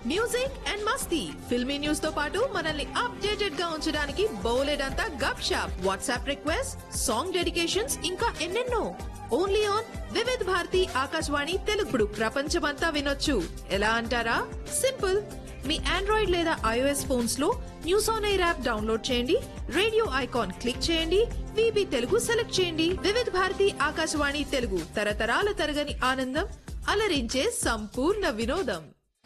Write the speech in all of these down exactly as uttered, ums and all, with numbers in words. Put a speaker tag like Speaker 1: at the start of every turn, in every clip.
Speaker 1: Music and Masti filmy news తో పాటు మనల్ని అప్డేటెడ్ గా ఉంచడానికి బోలెడంతా గప్ shop WhatsApp request song dedications ఇంకా ఎన్నెన్నో ఓన్లీ ఆన్ వివిధ్ భారతి ఆకాశవాణి తెలుగుడు ప్రపంచమంతా వినొచ్చు ఎలా అంటారా సింపుల్ మీ ఆండ్రాయిడ్ లేదా ఐఓఎస్ ఫోన్స్ లో news on air app download చేయండి రేడియో ఐకాన్ క్లిక్ చేయండి విబి తెలుగు సెలెక్ట్ చేయండి వివిధ భారతి ఆకాశవాణి తెలుగు తరతరాల తరగని ఆనందం అలరించే సంపూర్ణ వినోదం.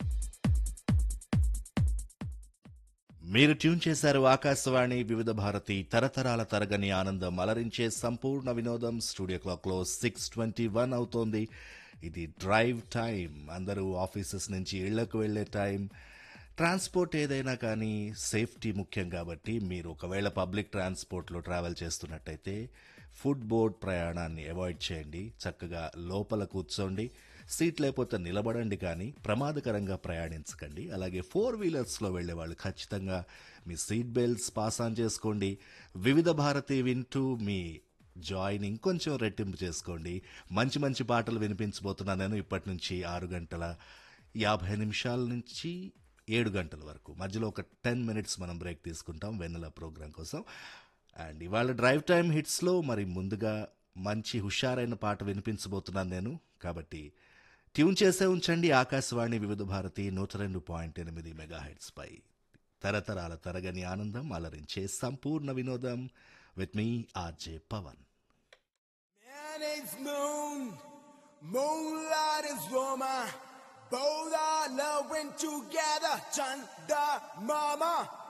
Speaker 2: మీరు ట్యూన్ చేశారు ఆకాశవాణి వివిధ భారతి తరతరాల తరగని ఆనందం అలరించే సంపూర్ణ వినోదం. స్టూడియో క్లాక్ లో సిక్స్ ట్వంటీ వన్ అవుతోంది. ఇది డ్రైవ్ టైం. అందరూ ఆఫీసెస్ నుంచి ఇళ్లకు వెళ్లే టైం. ట్రాన్స్పోర్ట్ ఏదైనా కానీ సేఫ్టీ ముఖ్యం కాబట్టి మీరు ఒకవేళ పబ్లిక్ ట్రాన్స్పోర్ట్లో ట్రావెల్ చేస్తున్నట్టయితే ఫుడ్ బోర్డ్ ప్రయాణాన్ని అవాయిడ్ చేయండి. చక్కగా లోపల కూర్చోండి. సీట్ లేకపోతే నిలబడండి, కానీ ప్రమాదకరంగా ప్రయాణించకండి. అలాగే ఫోర్ వీలర్స్లో వెళ్లే వాళ్ళు ఖచ్చితంగా మీ సీట్ బెల్ట్స్ పాస్ ఆన్ చేసుకోండి. వివిధ భారతి వింటూ మీ జాయ్ని ఇంకొంచెం రెట్టింపు చేసుకోండి. మంచి మంచి పాటలు వినిపించబోతున్నాను నేను ఇప్పటి నుంచి ఆరు గంటల యాభై నిమిషాల నుంచి ఏడు గంటల వరకు. మధ్యలో ఒక టెన్ మినిట్స్ మనం బ్రేక్ తీసుకుంటాం వెన్నెల ప్రోగ్రాం కోసం. అండ్ ఇవాళ డ్రైవ్ టైమ్ హిట్స్లో మరి ముందుగా మంచి హుషారైన పాట వినిపించబోతున్నాను నేను. కాబట్టి ట్యూన్ చేసే ఉంచండి ఆకాశవాణి వివిధ భారతి నూట రెండు పాయింట్ ఎనిమిది మెగా హెడ్స్ పై. తరతరాల తరగని ఆనందం అలరించే సంపూర్ణ వినోదం. With me RJ Pawan.
Speaker 3: Man is moon, moonlight is woman. Both are loving together, Chanda Mama.